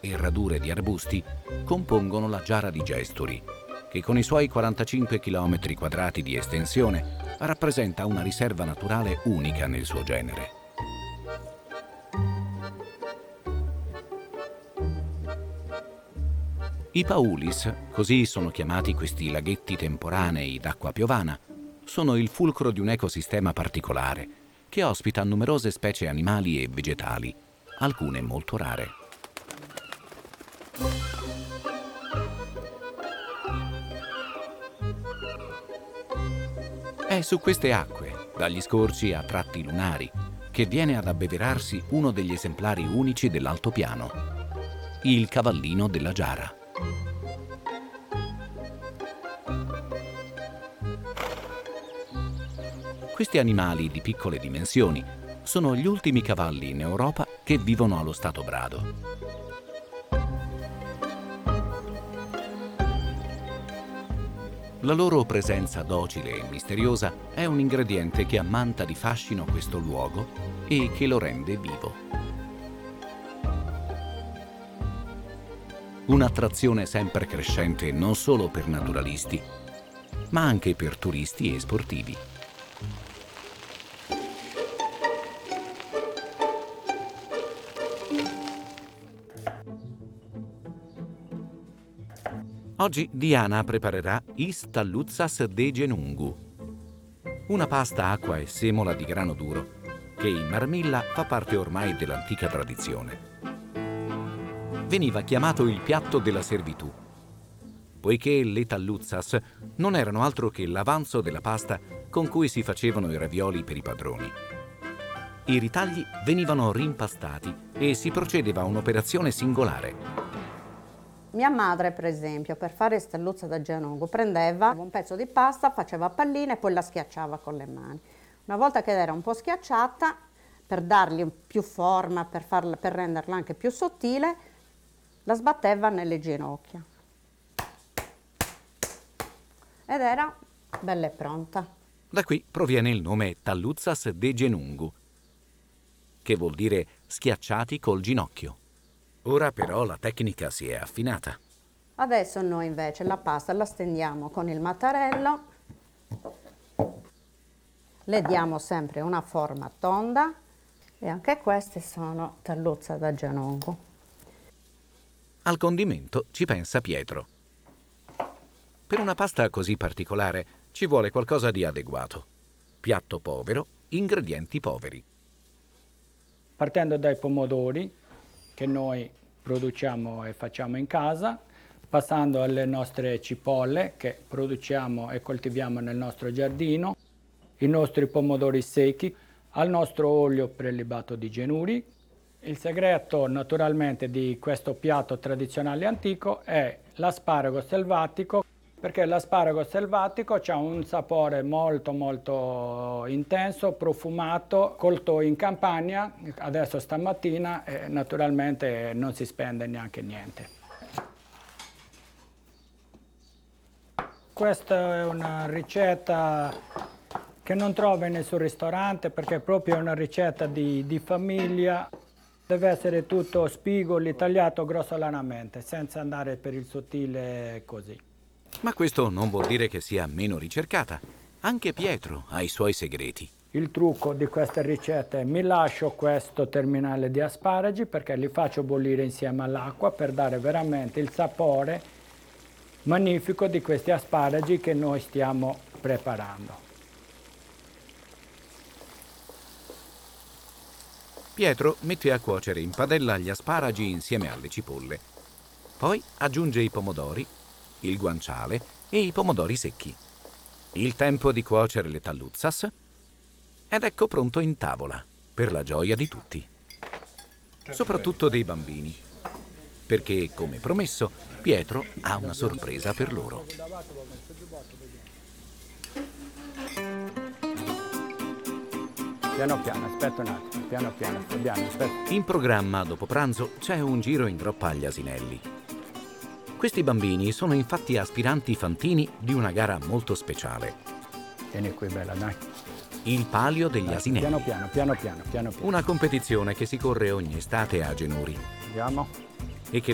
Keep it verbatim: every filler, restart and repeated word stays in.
e radure di arbusti compongono la Giara di Gesturi, che con i suoi quarantacinque chilometri quadrati di estensione rappresenta una riserva naturale unica nel suo genere. I paulis, così sono chiamati questi laghetti temporanei d'acqua piovana, sono il fulcro di un ecosistema particolare che ospita numerose specie animali e vegetali, alcune molto rare. È su queste acque, dagli scorci a tratti lunari, che viene ad abbeverarsi uno degli esemplari unici dell'altopiano, il cavallino della Giara. Questi animali di piccole dimensioni sono gli ultimi cavalli in Europa che vivono allo stato brado. La loro presenza docile e misteriosa è un ingrediente che ammanta di fascino questo luogo e che lo rende vivo. Un'attrazione sempre crescente non solo per naturalisti, ma anche per turisti e sportivi. Oggi Diana preparerà is talluzzas de Genungu, una pasta acqua e semola di grano duro che in Marmilla fa parte ormai dell'antica tradizione. Veniva chiamato il piatto della servitù, poiché le talluzzas non erano altro che l'avanzo della pasta con cui si facevano i ravioli per i padroni. I ritagli venivano rimpastati e si procedeva a un'operazione singolare. Mia madre, per esempio, per fare stelluzza da Genungu, prendeva un pezzo di pasta, faceva palline e poi la schiacciava con le mani. Una volta che era un po' schiacciata, per dargli più forma, per, farla, per renderla anche più sottile, la sbatteva nelle ginocchia. Ed era bella e pronta. Da qui proviene il nome talluzzas de Genungu, che vuol dire schiacciati col ginocchio. Ora però la tecnica si è affinata. Adesso noi invece la pasta la stendiamo con il mattarello, le diamo sempre una forma tonda e anche queste sono talluzza da Genungu. Al condimento ci pensa Pietro. Per una pasta così particolare ci vuole qualcosa di adeguato. Piatto povero, ingredienti poveri. Partendo dai pomodori, che noi produciamo e facciamo in casa, passando alle nostre cipolle che produciamo e coltiviamo nel nostro giardino, i nostri pomodori secchi, al nostro olio prelibato di Genuri. Il segreto naturalmente di questo piatto tradizionale antico è l'asparago selvatico, perché l'asparago selvatico ha un sapore molto molto intenso, profumato, colto in Campania, adesso stamattina, e naturalmente non si spende neanche niente. Questa è una ricetta che non trovo in nessun ristorante perché è proprio una ricetta di, di famiglia. Deve essere tutto spigoli, tagliato grossolanamente, senza andare per il sottile così. Ma questo non vuol dire che sia meno ricercata. Anche Pietro ha i suoi segreti. Il trucco di questa ricetta è mi lascio questo terminale di asparagi perché li faccio bollire insieme all'acqua per dare veramente il sapore magnifico di questi asparagi che noi stiamo preparando. Pietro mette a cuocere in padella gli asparagi insieme alle cipolle. Poi aggiunge i pomodori, il guanciale e i pomodori secchi. Il tempo di cuocere le talluzzas ed ecco pronto in tavola, per la gioia di tutti. Soprattutto dei bambini, perché, come promesso, Pietro ha una sorpresa per loro. Piano piano, aspetta un attimo, piano piano, Fabiano, aspetta. In programma, dopo pranzo, c'è un giro in groppa agli asinelli. Questi bambini sono infatti aspiranti fantini di una gara molto speciale. Vieni qui, bella, dai. Il Palio degli Dai, Asinelli. Piano piano, piano piano, piano piano. Una competizione che si corre ogni estate a Genuri. Andiamo.